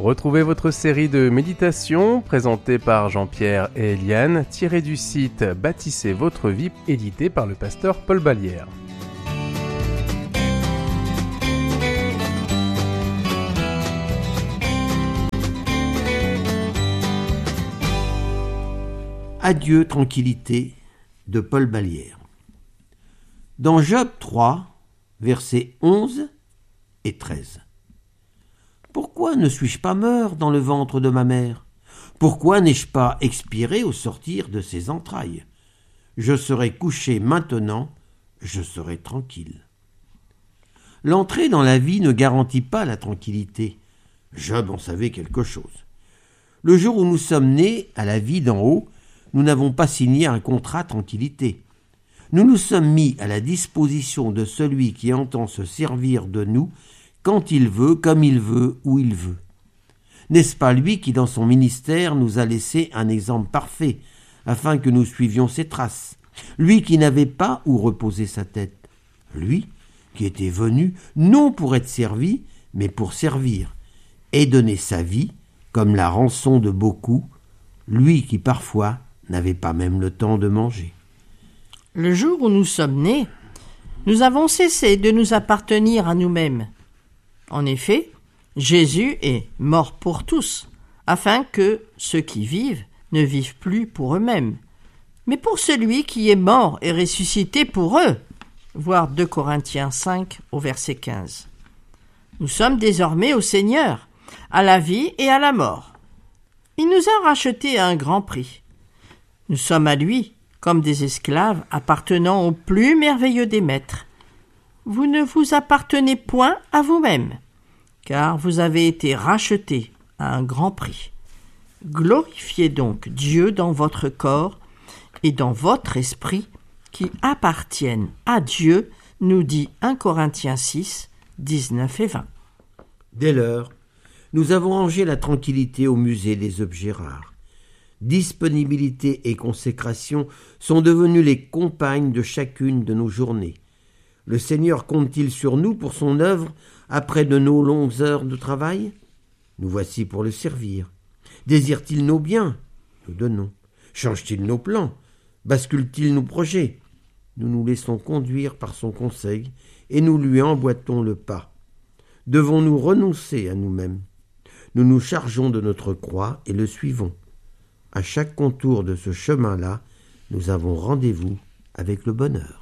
Retrouvez votre série de méditations présentée par Jean-Pierre et Eliane, tirée du site Bâtissez votre vie, édité par le pasteur Paul Ballière. Adieu tranquillité de Paul Ballière. Dans Job 3, versets 11 et 13. Pourquoi ne suis-je pas mort dans le ventre de ma mère? Pourquoi n'ai-je pas expiré au sortir de ses entrailles? Je serais couché maintenant, je serais tranquille. L'entrée dans la vie ne garantit pas la tranquillité. Job en savait quelque chose. Le jour où nous sommes nés à la vie d'en haut, nous n'avons pas signé un contrat tranquillité. Nous nous sommes mis à la disposition de celui qui entend se servir de nous quand il veut, comme il veut, où il veut. N'est-ce pas lui qui, dans son ministère, nous a laissé un exemple parfait, afin que nous suivions ses traces? Lui qui n'avait pas où reposer sa tête. Lui qui était venu non pour être servi, mais pour servir, et donner sa vie comme la rançon de beaucoup, lui qui parfois n'avait pas même le temps de manger. Le jour où nous sommes nés, nous avons cessé de nous appartenir à nous-mêmes. En effet, Jésus est mort pour tous, afin que ceux qui vivent ne vivent plus pour eux-mêmes, mais pour celui qui est mort et ressuscité pour eux. Voir 2 Corinthiens 5 au verset 15. Nous sommes désormais au Seigneur, à la vie et à la mort. Il nous a rachetés à un grand prix. Nous sommes à lui comme des esclaves appartenant au plus merveilleux des maîtres. Vous ne vous appartenez point à vous-même, car vous avez été rachetés à un grand prix. Glorifiez donc Dieu dans votre corps et dans votre esprit qui appartiennent à Dieu, nous dit 1 Corinthiens 6, 19 et 20. Dès lors, nous avons rangé la tranquillité au musée des objets rares. Disponibilité et consécration sont devenues les compagnes de chacune de nos journées. Le Seigneur compte-t-il sur nous pour son œuvre après de nos longues heures de travail? Nous voici pour le servir. Désire-t-il nos biens? Nous donnons. Change-t-il nos plans? Bascule-t-il nos projets? Nous nous laissons conduire par son conseil et nous lui emboîtons le pas. Devons-nous renoncer à nous-mêmes? Nous nous chargeons de notre croix et le suivons. À chaque contour de ce chemin-là, nous avons rendez-vous avec le bonheur.